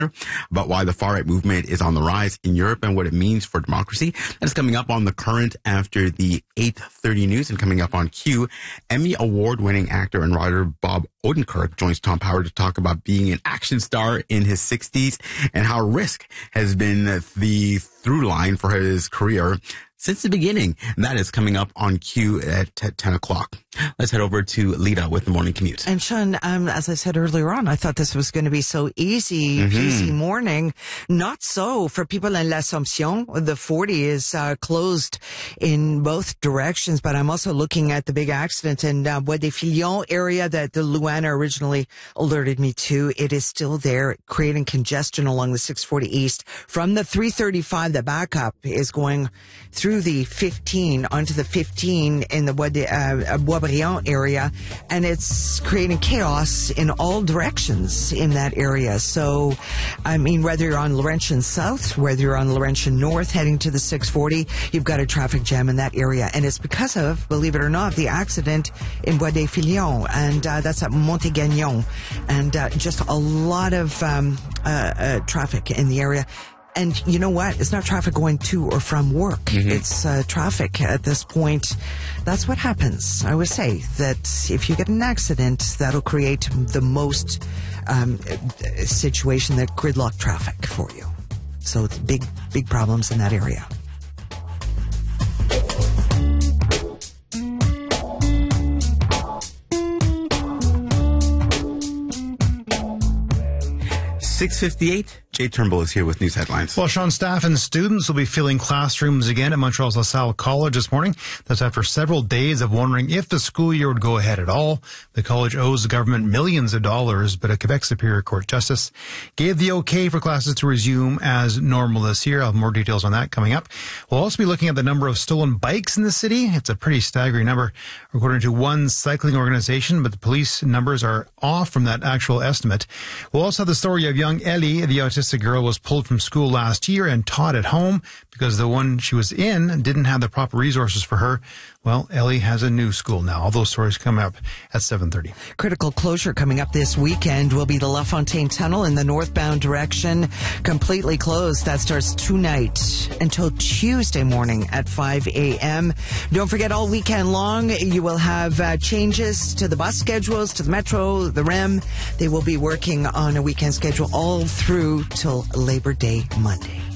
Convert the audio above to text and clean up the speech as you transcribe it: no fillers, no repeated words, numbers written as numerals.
about why the far-right movement is on the rise in Europe and what it means for democracy. That is coming up on The Current after the 8:30 news. And coming up on Q, Emmy Award-winning actor and writer Bob Odenkirk joins Tom Power to talk about being an action star in his 60s and how risk has been the through line for his career since the beginning. And that is coming up on Q at 10 o'clock. Let's head over to Lita with the morning commute. And Sean, as I said earlier on, I thought this was going to be so easy morning. Not so for people in L'Assomption. The 40 is closed in both directions, but I'm also looking at the big accident in Bois des Filions area that the Luana originally alerted me to. It is still there, creating congestion along the 640 East. From the 335, the backup is going through the 15 onto the 15 in the Boisbriand area, and it's creating chaos in all directions in that area. So, I mean, whether you're on Laurentian South, whether you're on Laurentian North heading to the 640, you've got a traffic jam in that area. And it's because of, believe it or not, the accident in Bois des Filions, and that's at Montigagnon, and just a lot of traffic in the area. And you know what? It's not traffic going to or from work. It's traffic at this point. That's what happens. I would say that if you get an accident, that'll create the most situation that gridlock traffic for you. So it's big problems in that area. .658, Jay Turnbull is here with news headlines. Well, Sean, staff and students will be filling classrooms again at Montreal's La Salle College this morning. That's after several days of wondering if the school year would go ahead at all. The college owes the government millions of dollars, but a Quebec Superior Court justice gave the okay for classes to resume as normal this year. I'll have more details on that coming up. We'll also be looking at the number of stolen bikes in the city. It's a pretty staggering number, according to one cycling organization, but the police numbers are off from that actual estimate. We'll also have the story of young Ellie, the autistic girl, was pulled from school last year and taught at home because the one she was in didn't have the proper resources for her. Well, Ellie has a new school now. All those stories come up at 7:30. Critical closure coming up this weekend will be the La Fontaine Tunnel in the northbound direction, completely closed. That starts tonight until Tuesday morning at 5 a.m. Don't forget, all weekend long, you will have changes to the bus schedules, to the Metro, the REM. They will be working on a weekend schedule all through till Labor Day Monday.